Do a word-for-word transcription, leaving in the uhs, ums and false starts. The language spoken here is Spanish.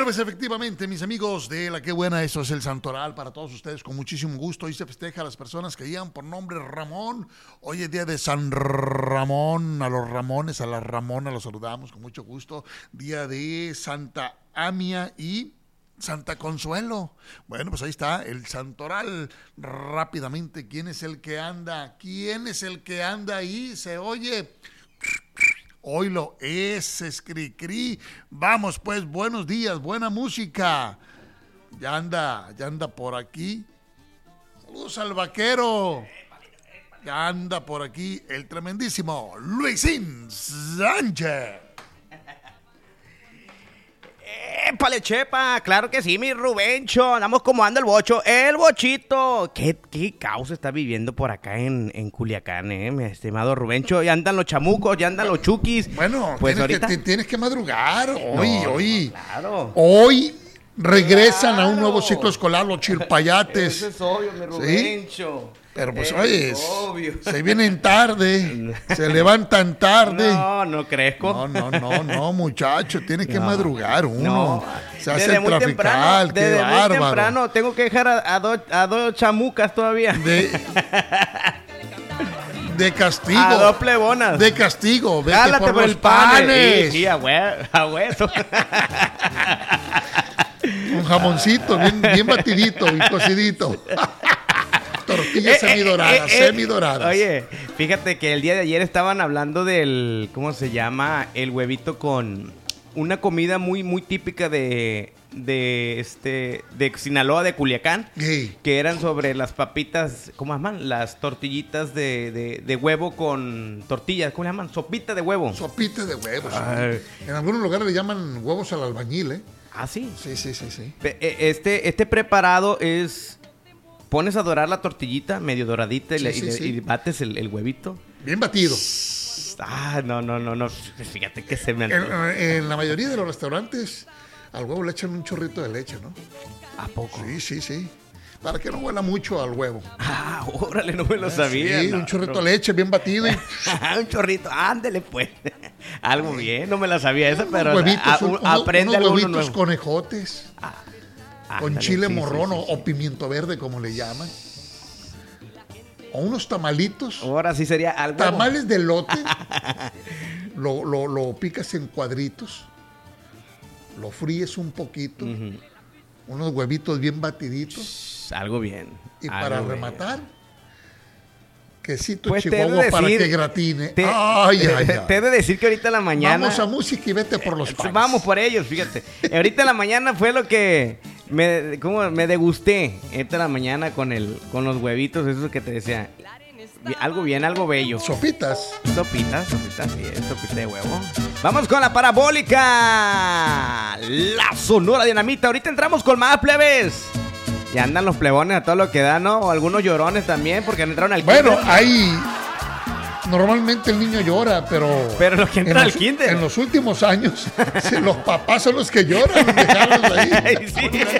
Bueno, pues efectivamente, mis amigos de La Qué Buena, eso es el Santoral para todos ustedes, con muchísimo gusto. Hoy se festeja a las personas que llegan por nombre Ramón. Hoy es día de San Ramón, a los Ramones, a la Ramona los saludamos con mucho gusto. Día de Santa Amia y Santa Consuelo. Bueno, pues ahí está el Santoral. Rápidamente, ¿quién es el que anda? ¿Quién es el que anda ahí? Se oye... Oílo, ese es Cricri. Vamos pues, buenos días, buena música. Ya anda, ya anda por aquí. Saludos al vaquero. Ya anda por aquí el tremendísimo Luisín Sánchez. ¡Épale, chepa! Claro que sí, mi Rubencho. Andamos como anda el bocho. ¡El bochito! ¿Qué, qué caos está viviendo por acá en, en Culiacán, eh, mi estimado Rubencho? Ya andan los chamucos, ya andan los chukis. Bueno, pues tienes, ahorita... que, tienes que madrugar. Hoy, no, hoy. No, claro. Hoy regresan claro. a un nuevo ciclo escolar los chilpayates. Eso es obvio, mi Rubencho. ¿Sí? Pero pues, es oye, obvio. Se vienen tarde, se levantan tarde. No, no crezco. No, no, no, no, muchacho, tiene que no, madrugar uno. No. Se hace desde el muy trafical, temprano, qué desde bárbaro. muy temprano tengo que dejar a, a dos a dos chamucas todavía. De, de castigo. A dos plebonas. De castigo, vete Jálate por, por los el panes. panes. Sí, sí, a, hue- a hueso. Un jamoncito bien, bien batidito y cocidito. Tortillas Eh, eh, semidoradas, eh, eh, semidoradas. Oye, fíjate que el día de ayer estaban hablando del, ¿cómo se llama? El huevito con una comida muy, muy típica de, de este, de Sinaloa, de Culiacán, Sí. que eran sobre las papitas, ¿cómo se llaman? Las tortillitas de, de, de huevo con tortillas, ¿cómo se llaman? Sopita de huevo. Sopita de huevos. Ay. En algunos lugares le llaman huevos al albañil, ¿eh? Ah, sí. Sí, sí, sí, sí. Pe- eh, Este, este preparado es... Pones a dorar la tortillita, medio doradita, y, Sí, le- sí, y, le- sí. y bates el, el huevito. Bien batido. Ah, no, no, no, no. Fíjate que se me... En, en la mayoría de los restaurantes al huevo le echan un chorrito de leche, ¿no? ¿A poco? Sí, sí, sí. Para que no huela mucho al huevo. Ah, órale, no me lo sabía. Sí, no, un chorrito no. de leche bien batido. Y un chorrito, ándele pues. Algo bien, no me la sabía esa, unos pero huevitos, a- un- un- unos- aprende unos algo huevitos nuevo. conejotes. Con Ándale, chile sí, morrón sí, o- sí. o pimiento verde, como le llaman. O unos tamalitos. Ahora sí sería algo. Tamales de lote. lo, lo, lo picas en cuadritos. Lo fríes un poquito. Ujú. Unos huevitos bien batiditos. Algo bien. Y algo para bien. rematar, quesito Pues te he de chihuahua para decir- que gratine. Te, ay, ay, ay. te he de decir que ahorita en la mañana. Vamos a música y vete por los panes. Vamos por ellos, fíjate. Ahorita en la mañana fue lo que me, ¿cómo? me degusté. Ahorita en la mañana con el, con los huevitos, eso que te decía. Bi- Algo bien, algo bello. Sopitas. Sopitas, sopitas, sí, es sopita de huevo. Vamos con la parabólica. La Sonora Dinamita. Ahorita entramos con más plebes. Y andan los plebones a todo lo que da, ¿no? O algunos llorones también, porque no entraron al Bueno, kinder. ahí normalmente el niño llora, pero... Pero los que en entran al los- kinder. En los últimos años, sí, los papás son los que lloran. Dejarlos ahí. Ay, sí.